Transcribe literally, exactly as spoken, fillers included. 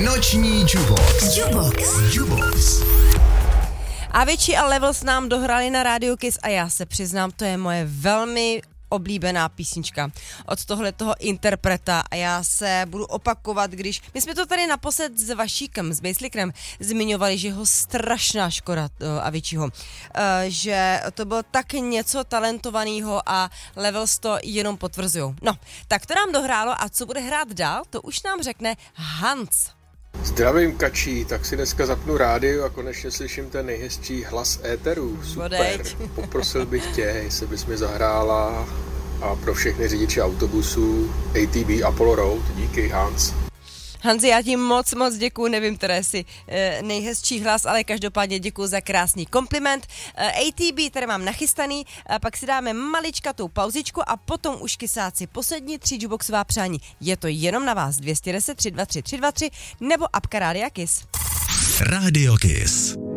Noční Jubox. Jubox. Jubox. Avicii a Levels nám dohrali na Radio Kiss a já se přiznám, to je moje velmi oblíbená písnička od tohle toho interpreta a já se budu opakovat, když... My jsme to tady naposled s Vašíkem, s Bejslikrem zmiňovali, že ho strašná škoda uh, Aviciiho, uh, že to bylo tak něco talentovaného a Levels to jenom potvrzujou. No, tak to nám dohrálo a co bude hrát dál, to už nám řekne Hans. Zdravím, Kačí, tak si dneska zapnu rádio a konečně slyším ten nejhezčí hlas éteru. Super. Bodeď. Poprosil bych tě, jestli bys mi zahrála a pro všechny řidiče autobusů A T B Apollo Road. Díky, Hans. Hanzi, já ti moc, moc děkuju, nevím, které si e, nejhezčí hlas, ale každopádně děkuju za krásný kompliment. E, A T B tady mám nachystaný, a pak si dáme maličkatou pauzičku a potom už kysáci poslední tři Juboxová přání. Je to jenom na vás, dvě deset tři dva tři tři dva tři nebo apka Rádia Kiss. Radio Kiss.